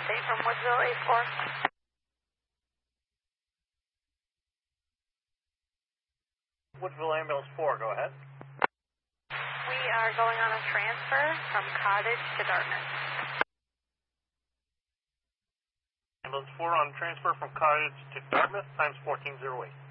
update from Woodsville 84. Woodsville Ambulance 4, go ahead. We are going on a transfer from Cottage to Dartmouth. Ambulance 4 on transfer from Cottage to Dartmouth, times 1408.